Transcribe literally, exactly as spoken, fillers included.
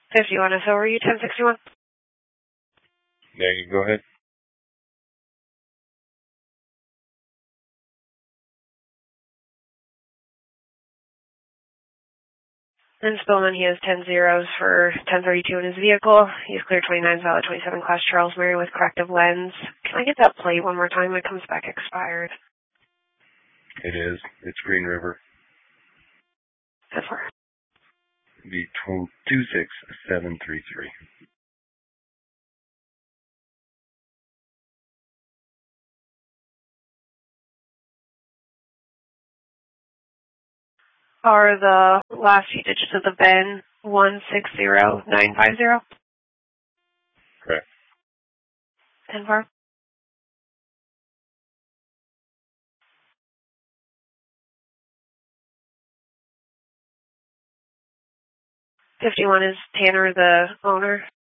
fifty-one S O, are you ten sixty-one? Yeah, you go ahead. And Spillman, he has ten zeros for ten thirty-two in his vehicle. He's clear twenty-nine, valid twenty-seven, class Charles Mary with corrective lens. Can I get that plate one more time? It comes back expired. It is. It's Green River. That's far. It'd be two six seven three three. Are the last few digits of the V I N one six zero nine five zero? Correct. ten four. fifty-one is Tanner, the owner.